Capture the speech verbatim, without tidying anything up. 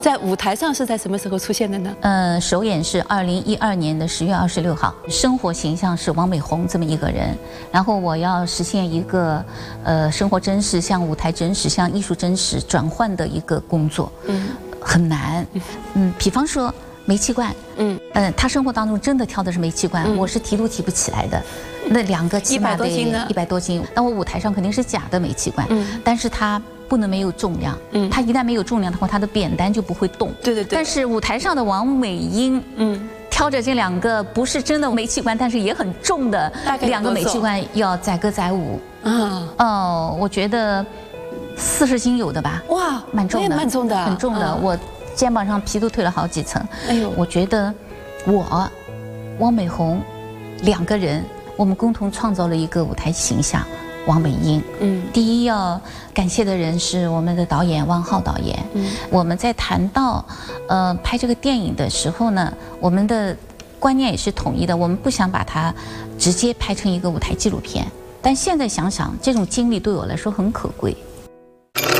在舞台上是在什么时候出现的呢？ 呃，首演是二零一二年的十月二十六号，生活形象是王美红这么一个人，然后我要实现一个呃生活真实向舞台真实向艺术真实转换的一个工作，嗯，很难，嗯，比方说煤气罐，嗯，呃，他生活当中真的跳的是煤气罐，嗯、我是提都提不起来的，那两个起码得一百多斤，那我舞台上肯定是假的煤气罐，嗯，但是他不能没有重量，嗯，它一旦没有重量的话，它的扁担就不会动。对对对。但是舞台上的王美英，嗯，挑着这两个不是真的煤气罐，但是也很重的两个煤气罐，要载歌载舞。啊。哦，我觉得四十斤有的吧。哇，蛮重的， 蛮重的， 很重的。我肩膀上皮都退了好几层。哎呦，我觉得我汪美红两个人，我们共同创造了一个舞台形象。王美英，嗯，第一要感谢的人是我们的导演汪浩导演。嗯，我们在谈到呃拍这个电影的时候呢，我们的观念也是统一的，我们不想把它直接拍成一个舞台纪录片。但现在想想，这种经历对我来说很可贵。